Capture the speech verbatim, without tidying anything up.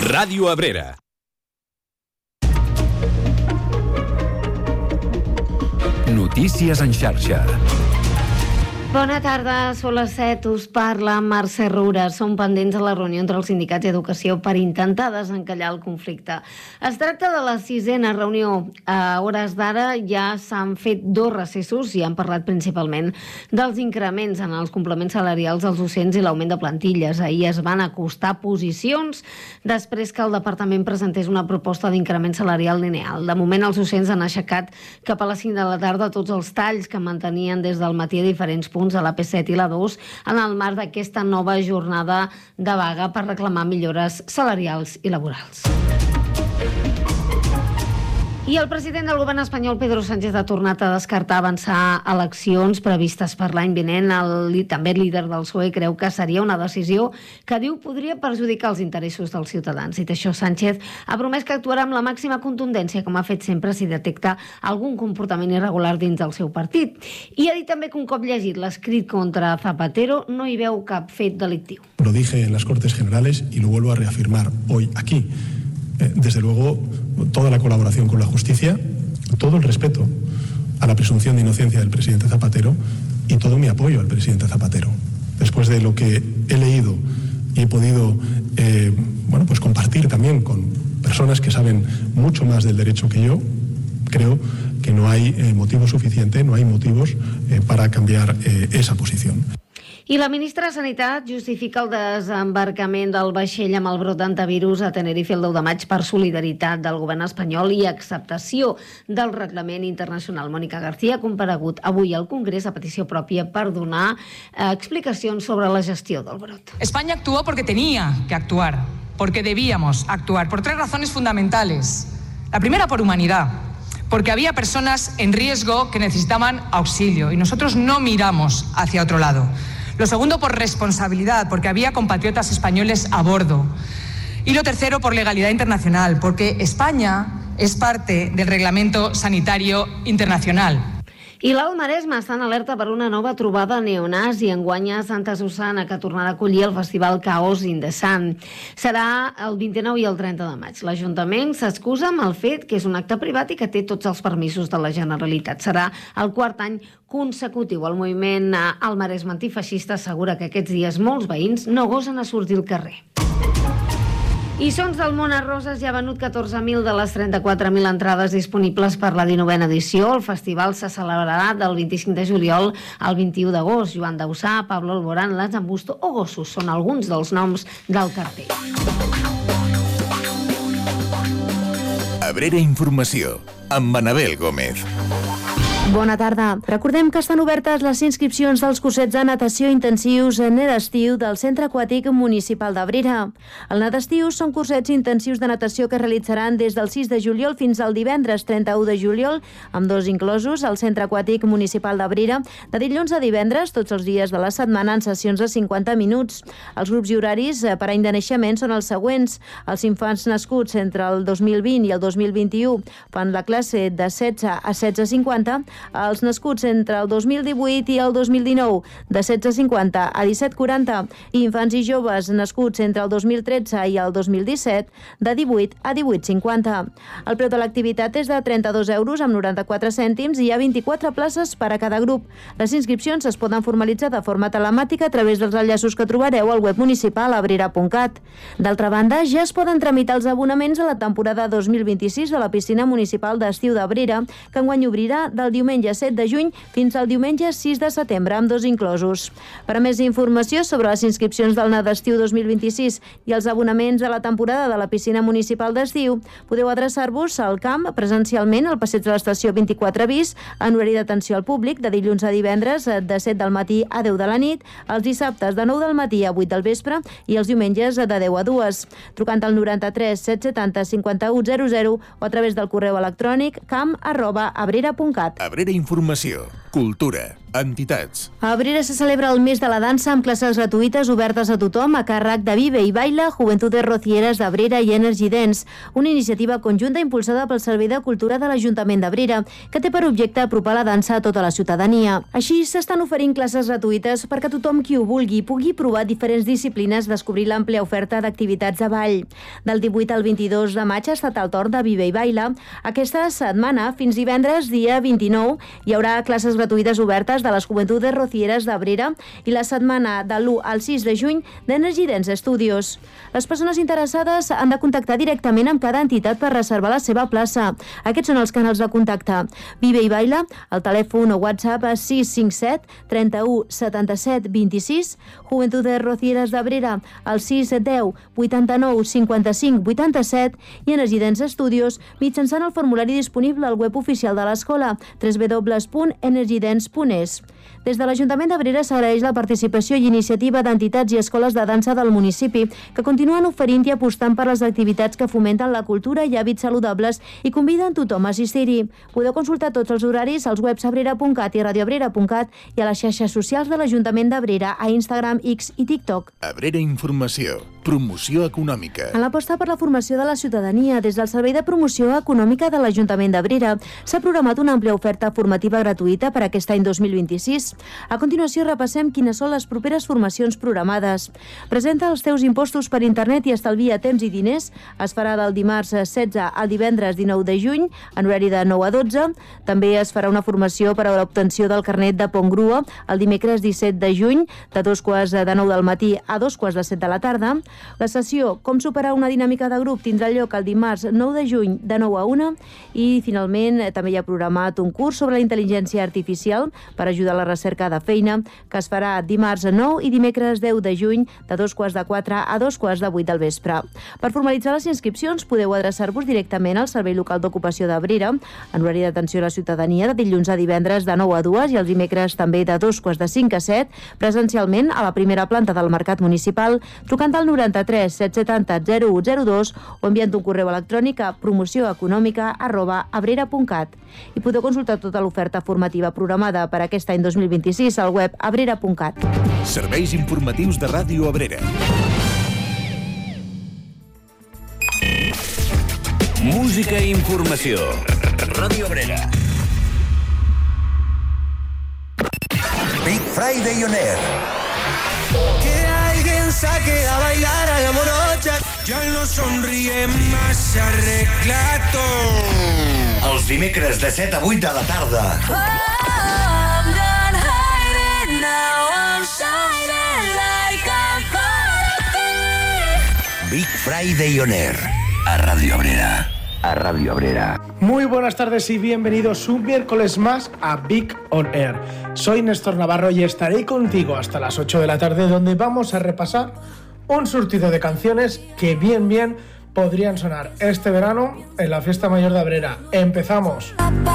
Ràdio Abrera. Notícies en xarxa. Bona tarda, són les set, us parla Mercè Roura. Som pendents de la reunió entre els sindicats i educació per intentar desencallar el conflicte. Es tracta de la sisena reunió. A hores d'ara ja s'han fet dos recessos i han parlat principalment dels increments en els complements salarials dels docents i l'augment de plantilles. Ahir es van acostar posicions després que el departament presentés una proposta d'increment salarial lineal. De moment els docents han aixecat cap a les cinc de la tarda tots els talls que mantenien des del matí a diferents punts a la P set i la dos en el marc d'aquesta nova jornada de vaga per reclamar millores salarials i laborals. I el president del govern espanyol, Pedro Sánchez, ha tornat a descartar avançar eleccions previstes per l'any vinent. El, també el líder del P S O E creu que seria una decisió que diu podria perjudicar els interessos dels ciutadans. Dit això, Sánchez ha promès que actuarà amb la màxima contundència, com ha fet sempre si detecta algun comportament irregular dins del seu partit. I ha dit també que un cop llegit l'escrit contra Zapatero no hi veu cap fet delictiu. Lo dije en las Cortes Generales y lo vuelvo a reafirmar hoy aquí. Eh, desde luego, toda la colaboración con la justicia, todo el respeto a la presunción de inocencia del presidente Zapatero y todo mi apoyo al presidente Zapatero. Después de lo que he leído y he podido eh, bueno, pues compartir también con personas que saben mucho más del derecho que yo, creo que no hay eh, motivo suficiente, no hay motivos eh, para cambiar eh, esa posición. I la ministra de Sanitat justifica el desembarcament del vaixell amb el brot d'antivirus a Tenerife el deu de maig per solidaritat del govern espanyol i acceptació del reglament internacional. Mònica García ha comparegut avui al Congrés a petició pròpia per donar eh, explicacions sobre la gestió del brot. España actuó porque tenía que actuar, porque debíamos actuar, por tres razones fundamentales. La primera, por humanidad, porque había personas en riesgo que necesitaban auxilio y nosotros no miramos hacia otro lado. Lo segundo, por responsabilidad, porque había compatriotas españoles a bordo. Y lo tercero, por legalidad internacional, porque España es parte del Reglamento Sanitario Internacional. I l'Alt Maresme està en alerta per una nova trobada neonazi enguany a Santa Susana, que tornarà a acollir el festival Chaos in the Sun. Serà el vint-i-nou i el trenta de maig. L'Ajuntament s'excusa amb el fet que és un acte privat i que té tots els permisos de la Generalitat. Serà el quart any consecutiu. El moviment Alt Maresme antifeixista assegura que aquests dies molts veïns no gosen a sortir al carrer. I Sons del Món a Roses ja ha venut catorze mil de les trenta-quatre mil entrades disponibles per la dinovena edició. El festival se celebrarà del vint-i-cinc de juliol al vint-i-u d'agost. Joan Dausà, Pablo Alborán, Las Ambusto o Gossos són alguns dels noms del cartell. Abrera Informació, amb Manabel Gómez. Bona tarda. Recordem que estan obertes les inscripcions dels cursets de natació intensius en Nedestiu del Centre Aquàtic Municipal d'Abrera. El Nedestiu són cursets intensius de natació que es realitzaran des del sis de juliol fins al divendres trenta-u de juliol, amb dos inclosos al Centre Aquàtic Municipal d'Abrera, de dilluns a divendres, tots els dies de la setmana, en sessions de cinquanta minuts. Els grups i horaris per any de naixement són els següents. Els infants nascuts entre el dos mil vint i el dos mil vint-i-u fan la classe de setze a setze cinquanta, els nascuts entre el dos mil divuit i el dos mil dinou de setze cinquanta a disset quaranta i infants i joves nascuts entre el dos mil tretze i el dos mil disset de divuit a divuit cinquanta. El preu de l'activitat és de trenta-dos euros amb noranta-quatre cèntims i hi ha vint-i-quatre places per a cada grup. Les inscripcions es poden formalitzar de forma telemàtica a través dels enllaços que trobareu al web municipal abrera punt cat. D'altra banda, ja es poden tramitar els abonaments a la temporada dos mil vint-i-sis de la piscina municipal d'estiu d'Abrera, que enguany obrirà del diumenge set de juny fins al diumenge sis de setembre, amb dos inclosos. Per a més informació sobre les inscripcions del Nedestiu dos mil vint-i-sis i els abonaments a la temporada de la piscina municipal d'estiu, podeu adreçar-vos al camp presencialment al passeig de l'estació vint-i-quatre bis, en horari d'atenció al públic, de dilluns a divendres de set del matí a deu de la nit, els dissabtes de nou del matí a vuit del vespre i els diumenges de deu a dues. Trucant al noranta-tres set setanta cinquanta-u zero zero o a través del correu electrònic camp arroba abrera punt cat. Abrera Informació, cultura, entitats. A Abrera se celebra el mes de la dansa amb classes gratuïtes obertes a tothom a càrrec de Vive i Baila, Juventudes Rocieres d'Abrera i Energy Dance, una iniciativa conjunta impulsada pel Servei de Cultura de l'Ajuntament d'Abrera, que té per objecte apropar la dansa a tota la ciutadania. Així, s'estan oferint classes gratuïtes perquè tothom qui ho vulgui pugui provar diferents disciplines, descobrir l'àmplia oferta d'activitats de ball. Del divuit al vint-i-dos de maig ha estat el torn de Vive i Baila. Aquesta setmana, fins divendres, dia vint-i-nou, hi haurà classes gratuïtes obertes de les Juventudes Rocieres d'Abrera i la setmana de l'u al sis de juny d'Energy Dance Studios. Les persones interessades han de contactar directament amb cada entitat per reservar la seva plaça. Aquests són els canals de contacte. Vive i Baila, el telèfon o WhatsApp és sis cinc set, trenta-u, setanta-set, vint-i-sis, Juventudes Rocieres d'Abrera, el sis deu, vuitanta-nou, cinquanta-cinc, vuitanta-set i Energy Dance Studios mitjançant el formulari disponible al web oficial de l'escola w w w punt energy dance punt e s. Des de l'Ajuntament d'Abrera s'agraeix la participació i iniciativa d'entitats i escoles de dansa del municipi que continuen oferint i apostant per les activitats que fomenten la cultura i hàbits saludables i conviden tothom a assistir-hi. Podeu consultar tots els horaris als webs abrera punt cat i radioabrera punt cat i a les xarxes socials de l'Ajuntament d'Abrera a Instagram, X i TikTok. Abrera Informació. Promoció econòmica. En l'aposta per la formació de la ciutadania, des del Servei de Promoció Econòmica de l'Ajuntament d'Abrera, s'ha programat una àmplia oferta formativa gratuïta per aquest any dos mil vint-i-sis. A continuació repassem quines són les properes formacions programades. Presenta els teus impostos per internet i estalvia temps i diners. Es farà del dimarts setze al divendres dinou de juny, en horari de nou a dotze. També es farà una formació per a l'obtenció del carnet de pont grua el dimecres disset de juny, de dos quarts de nou del matí a dos quarts de set de la tarda. La sessió Com superar una dinàmica de grup tindrà lloc el dimarts nou de juny de nou a una i, finalment, també hi ha programat un curs sobre la intel·ligència artificial per ajudar a la recerca de feina, que es farà dimarts nou i dimecres deu de juny de dos quarts de quatre a dos quarts de vuit del vespre. Per formalitzar les inscripcions podeu adreçar-vos directament al Servei Local d'Ocupació d'Abrera en horari d'atenció a la ciutadania de dilluns a divendres de nou a dues i els dimecres també de dos quarts de cinc a set, presencialment a la primera planta del Mercat Municipal, trucant al noranta-tres set setanta zero u zero dos o enviant un correu electrònic a promocioeconòmica arroba abrera punt cat. I podeu consultar tota l'oferta formativa programada per aquest any dos mil vint-i-sis al web abrera punt cat. Serveis informatius de Ràdio Abrera. Música i informació. Ràdio Abrera. Big Friday on Air. Que alguien saque a bailar a la morocha. Ya no sonríe más, se arregla todo. Els dimecres de set a vuit de la tarda. Oh, I'm done hiding now, I'm shining like a firework. Big Friday on Air. A Radio Abrera. A Radio Abrera. Muy buenas tardes y bienvenidos un miércoles más a Big on Air. Soy Néstor Navarro y estaré contigo hasta las ocho de la tarde, donde vamos a repasar un surtido de canciones que bien bien podrían sonar este verano en la fiesta mayor de Abrera. ¡Empezamos! Papá.